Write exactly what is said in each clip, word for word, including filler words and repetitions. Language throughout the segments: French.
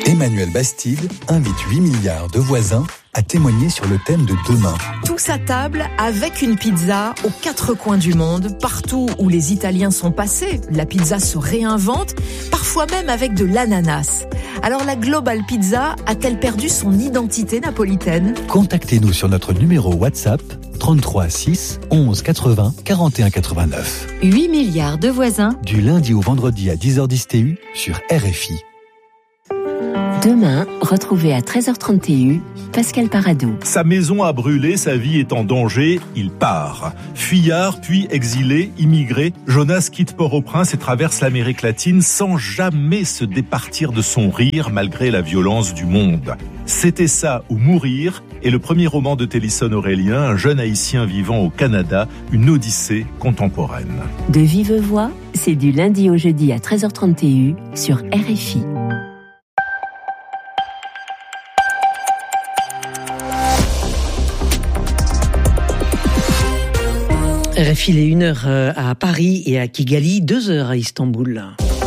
Emmanuel Bastide invite huit milliards de voisins à témoigner sur le thème de demain. Tous à table avec une pizza aux quatre coins du monde, partout où les Italiens sont passés. La pizza se réinvente, parfois même avec de l'ananas. Alors la Global Pizza a-t-elle perdu son identité napolitaine ? Contactez-nous sur notre numéro WhatsApp trente-trois six onze quatre-vingts quarante et un quatre-vingt-neuf. huit milliards de voisins. Du lundi au vendredi à dix heures dix T U sur R F I. Demain, retrouvez à treize heures trente T U Pascal Paradou. Sa maison a brûlé, sa vie est en danger, il part. Fuyard, puis exilé, immigré, Jonas quitte Port-au-Prince et traverse l'Amérique latine sans jamais se départir de son rire malgré la violence du monde. C'était ça ou mourir est le premier roman de Télisson Aurélien, un jeune haïtien vivant au Canada, une odyssée contemporaine. De vive voix, c'est du lundi au jeudi à treize heures trente T U sur R F I. R F I, il est une heure à Paris et à Kigali, deux heures à Istanbul.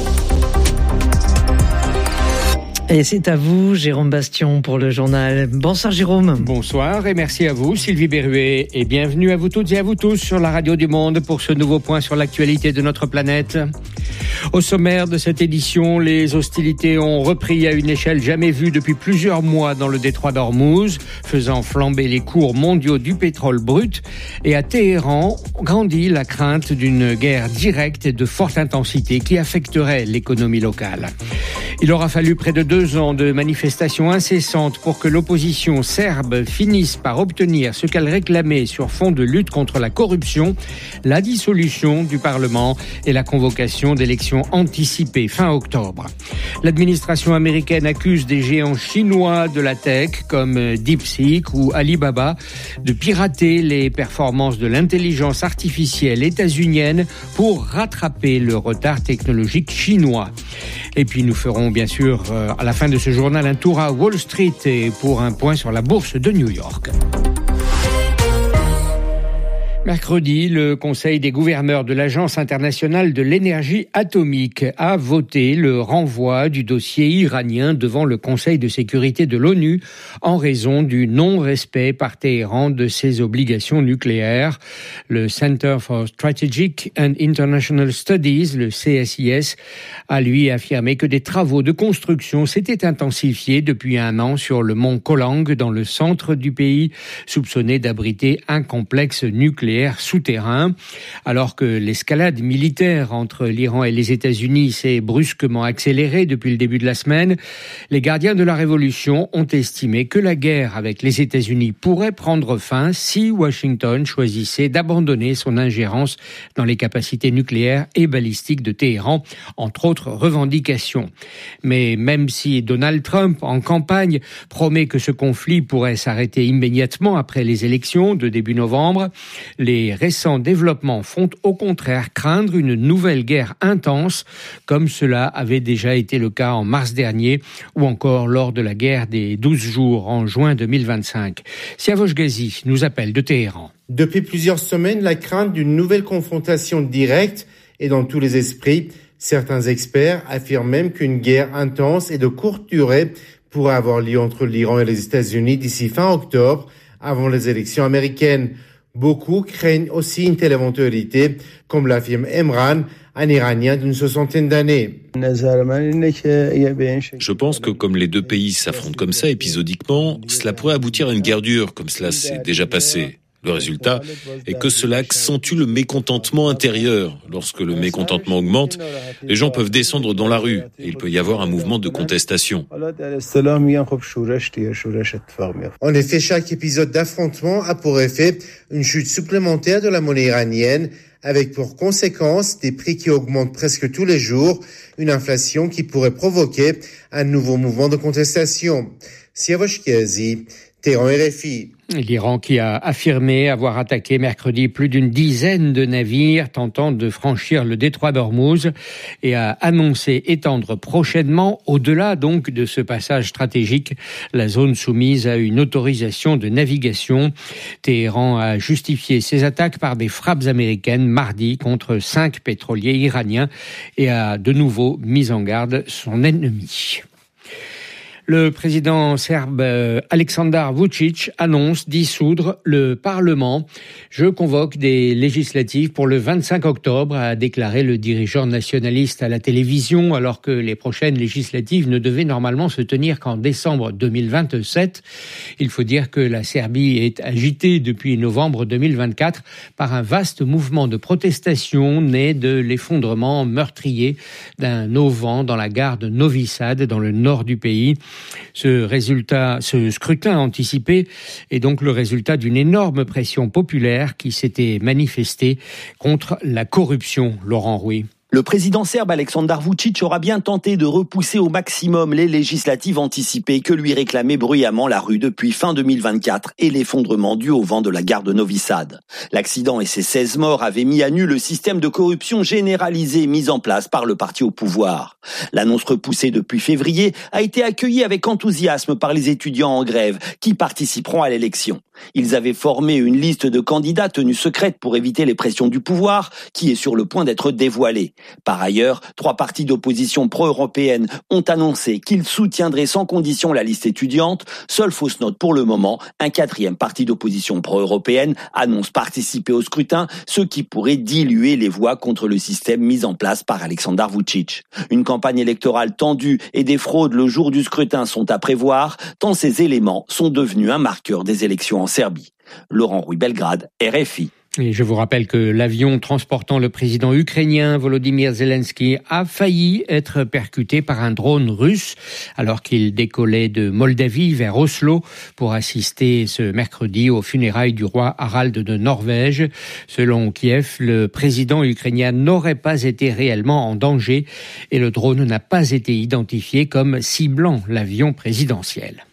Et c'est à vous, Jérôme Bastion, pour le journal. Bonsoir, Jérôme. Bonsoir et merci à vous, Sylvie Berruet. Et bienvenue à vous toutes et à vous tous sur la radio du Monde pour ce nouveau point sur l'actualité de notre planète. Au sommaire de cette édition, les hostilités ont repris à une échelle jamais vue depuis plusieurs mois dans le détroit d'Ormuz, faisant flamber les cours mondiaux du pétrole brut. Et à Téhéran, grandit la crainte d'une guerre directe et de forte intensité qui affecterait l'économie locale. Il aura fallu près de deux ans de manifestations incessantes pour que l'opposition serbe finisse par obtenir ce qu'elle réclamait sur fond de lutte contre la corruption, la dissolution du Parlement et la convocation d'élections anticipées fin octobre. L'administration américaine accuse des géants chinois de la tech comme DeepSeek ou Alibaba de pirater les performances de l'intelligence artificielle états-unienne pour rattraper le retard technologique chinois. Et puis nous ferons bien sûr euh, à la fin de ce journal un tour à Wall Street et pour un point sur la bourse de New York. Mercredi, le Conseil des gouverneurs de l'Agence internationale de l'énergie atomique a voté le renvoi du dossier iranien devant le Conseil de sécurité de l'ONU en raison du non-respect par Téhéran de ses obligations nucléaires. Le Center for Strategic and International Studies, le C S I S, a lui affirmé que des travaux de construction s'étaient intensifiés depuis un an sur le mont Kolang dans le centre du pays, soupçonné d'abriter un complexe nucléaire souterrain. Alors que l'escalade militaire entre l'Iran et les États-Unis s'est brusquement accélérée depuis le début de la semaine, les gardiens de la révolution ont estimé que la guerre avec les États-Unis pourrait prendre fin si Washington choisissait d'abandonner son ingérence dans les capacités nucléaires et balistiques de Téhéran, entre autres revendications. Mais même si Donald Trump, en campagne, promet que ce conflit pourrait s'arrêter immédiatement après les élections de début novembre, les récents développements font au contraire craindre une nouvelle guerre intense, comme cela avait déjà été le cas en mars dernier, ou encore lors de la guerre des douze jours en juin deux mille vingt-cinq. Siavosh Ghazi nous appelle de Téhéran. Depuis plusieurs semaines, la crainte d'une nouvelle confrontation directe est dans tous les esprits. Certains experts affirment même qu'une guerre intense et de courte durée pourrait avoir lieu entre l'Iran et les États-Unis d'ici fin octobre, avant les élections américaines. Beaucoup craignent aussi une telle éventualité, comme l'affirme Emran, un Iranien d'une soixantaine d'années. Je pense que comme les deux pays s'affrontent comme ça épisodiquement, cela pourrait aboutir à une guerre dure, comme cela s'est déjà passé. Le résultat est que cela accentue le mécontentement intérieur. Lorsque le mécontentement augmente, les gens peuvent descendre dans la rue et il peut y avoir un mouvement de contestation. En effet, chaque épisode d'affrontement a pour effet une chute supplémentaire de la monnaie iranienne, avec pour conséquence des prix qui augmentent presque tous les jours, une inflation qui pourrait provoquer un nouveau mouvement de contestation. Siavosh Ghazi, Téhéran, R F I. L'Iran qui a affirmé avoir attaqué mercredi plus d'une dizaine de navires tentant de franchir le détroit d'Ormuz et a annoncé étendre prochainement, au-delà donc de ce passage stratégique, la zone soumise à une autorisation de navigation. Téhéran a justifié ses attaques par des frappes américaines mardi contre cinq pétroliers iraniens et a de nouveau mis en garde son ennemi. Le président serbe Aleksandar Vučić annonce dissoudre le Parlement. Je convoque des législatives pour le vingt-cinq octobre, a déclaré le dirigeant nationaliste à la télévision, alors que les prochaines législatives ne devaient normalement se tenir qu'en décembre deux mille vingt-sept. Il faut dire que la Serbie est agitée depuis novembre deux mille vingt-quatre par un vaste mouvement de protestation né de l'effondrement meurtrier d'un auvent dans la gare de Novi Sad, dans le nord du pays. Ce résultat, ce scrutin anticipé est donc le résultat d'une énorme pression populaire qui s'était manifestée contre la corruption. Laurent Rouy. Le président serbe Aleksandar Vučić aura bien tenté de repousser au maximum les législatives anticipées que lui réclamait bruyamment la rue depuis fin deux mille vingt-quatre et l'effondrement dû au vent de la gare de Novi Sad. L'accident et ses seize morts avaient mis à nu le système de corruption généralisé mis en place par le parti au pouvoir. L'annonce repoussée depuis février a été accueillie avec enthousiasme par les étudiants en grève qui participeront à l'élection. Ils avaient formé une liste de candidats tenus secrète pour éviter les pressions du pouvoir qui est sur le point d'être dévoilée. Par ailleurs, trois partis d'opposition pro-européenne ont annoncé qu'ils soutiendraient sans condition la liste étudiante. Seule fausse note pour le moment, un quatrième parti d'opposition pro-européenne annonce participer au scrutin, ce qui pourrait diluer les voix contre le système mis en place par Aleksandar Vučić. Une campagne électorale tendue et des fraudes le jour du scrutin sont à prévoir, tant ces éléments sont devenus un marqueur des élections en Serbie. Laurent Rouy, Belgrade, R F I. Et je vous rappelle que l'avion transportant le président ukrainien Volodymyr Zelensky a failli être percuté par un drone russe alors qu'il décollait de Moldavie vers Oslo pour assister ce mercredi aux funérailles du roi Harald de Norvège. Selon Kiev, le président ukrainien n'aurait pas été réellement en danger et le drone n'a pas été identifié comme ciblant l'avion présidentiel.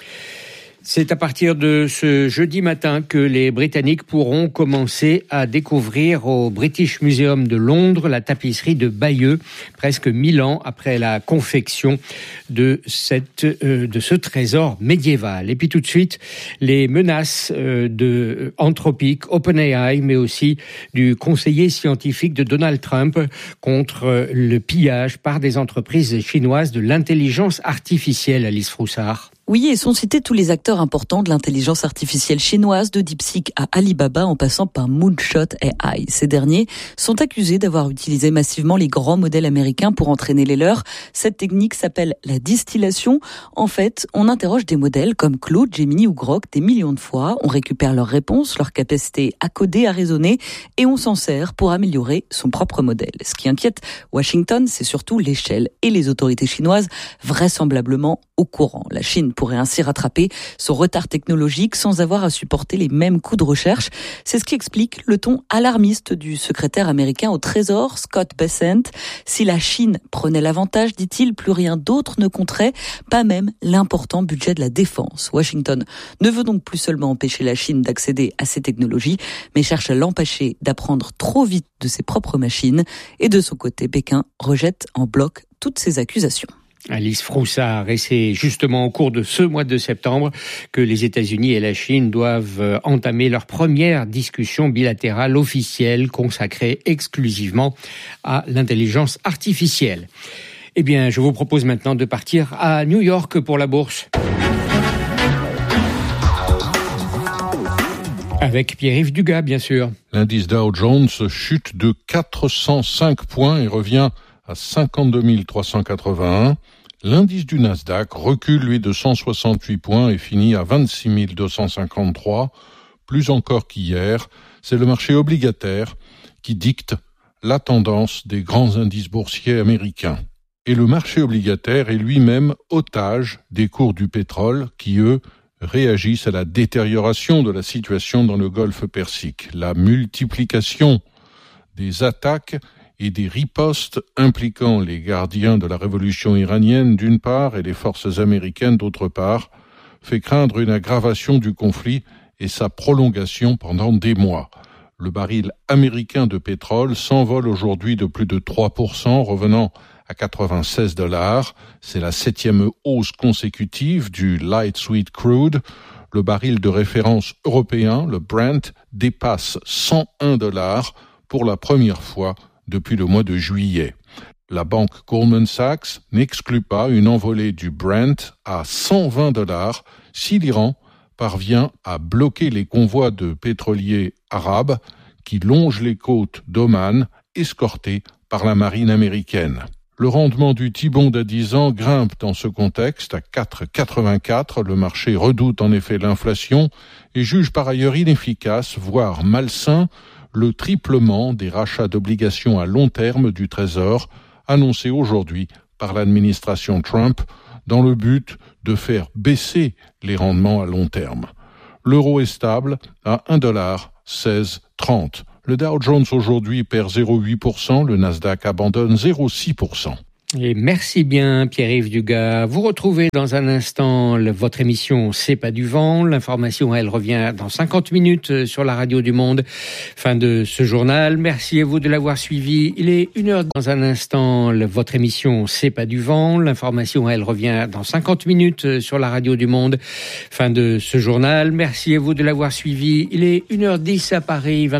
C'est à partir de ce jeudi matin que les Britanniques pourront commencer à découvrir au British Museum de Londres la tapisserie de Bayeux, presque mille ans après la confection de, cette, euh, de ce trésor médiéval. Et puis tout de suite, les menaces euh, de Anthropic, OpenAI, mais aussi du conseiller scientifique de Donald Trump contre le pillage par des entreprises chinoises de l'intelligence artificielle, Alice Froussard. Oui, et sont cités tous les acteurs importants de l'intelligence artificielle chinoise, de DeepSeek à Alibaba, en passant par Moonshot A I. Ces derniers sont accusés d'avoir utilisé massivement les grands modèles américains pour entraîner les leurs. Cette technique s'appelle la distillation. En fait, on interroge des modèles comme Claude, Gemini ou Grok des millions de fois. On récupère leurs réponses, leur capacité à coder, à raisonner, et on s'en sert pour améliorer son propre modèle. Ce qui inquiète Washington, c'est surtout l'échelle et les autorités chinoises, vraisemblablement au courant. La Chine pourrait ainsi rattraper son retard technologique sans avoir à supporter les mêmes coûts de recherche. C'est ce qui explique le ton alarmiste du secrétaire américain au Trésor, Scott Bessent. Si la Chine prenait l'avantage, dit-il, plus rien d'autre ne compterait, pas même l'important budget de la défense. Washington ne veut donc plus seulement empêcher la Chine d'accéder à ces technologies, mais cherche à l'empêcher d'apprendre trop vite de ses propres machines. Et de son côté, Pékin rejette en bloc toutes ces accusations. Alice Froussard, et c'est justement au cours de ce mois de septembre que les États-Unis et la Chine doivent entamer leur première discussion bilatérale officielle consacrée exclusivement à l'intelligence artificielle. Eh bien, je vous propose maintenant de partir à New York pour la bourse. Avec Pierre-Yves Dugas, bien sûr. L'indice Dow Jones chute de quatre cent cinq points et revient à cinquante-deux mille trois cent quatre-vingt-un. L'indice du Nasdaq recule, lui, de cent soixante-huit points et finit à vingt-six mille deux cent cinquante-trois. Plus encore qu'hier, c'est le marché obligataire qui dicte la tendance des grands indices boursiers américains. Et le marché obligataire est lui-même otage des cours du pétrole qui, eux, réagissent à la détérioration de la situation dans le Golfe Persique. La multiplication des attaques et des ripostes impliquant les gardiens de la révolution iranienne d'une part et les forces américaines d'autre part fait craindre une aggravation du conflit et sa prolongation pendant des mois. Le baril américain de pétrole s'envole aujourd'hui de plus de trois pour cent, revenant à quatre-vingt-seize dollars. C'est la septième hausse consécutive du light sweet crude. Le baril de référence européen, le Brent, dépasse cent un dollars pour la première fois depuis le mois de juillet. La banque Goldman Sachs n'exclut pas une envolée du Brent à cent vingt dollars si l'Iran parvient à bloquer les convois de pétroliers arabes qui longent les côtes d'Oman, escortés par la marine américaine. Le rendement du T-bond à dix ans grimpe dans ce contexte à quatre virgule quatre-vingt-quatre. Le marché redoute en effet l'inflation et juge par ailleurs inefficace, voire malsain, le triplement des rachats d'obligations à long terme du Trésor annoncé aujourd'hui par l'administration Trump dans le but de faire baisser les rendements à long terme. L'euro est stable à un dollar seize trente. Le Dow Jones aujourd'hui perd zéro virgule huit pour cent, le Nasdaq abandonne zéro virgule six pour cent. Et merci bien Pierre-Yves Dugas. Vous retrouvez dans un instant le, votre émission C'est pas du vent. L'information, elle revient dans cinquante minutes sur la radio du Monde. Fin de ce journal. Merci à vous de l'avoir suivi. Il est une heure dans un instant. Le, votre émission C'est pas du vent. L'information, elle revient dans cinquante minutes sur la radio du Monde. Fin de ce journal. Merci à vous de l'avoir suivi. Il est une heure dix à Paris.